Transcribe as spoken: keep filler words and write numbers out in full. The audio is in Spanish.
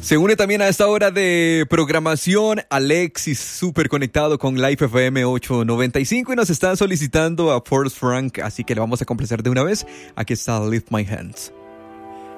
Se une también a esta hora de programación Alexis, súper conectado con Life F M ochocientos noventa y cinco y nos están solicitando a Forrest Frank, así que le vamos a complacer de una vez. Aquí está Lift My Hands.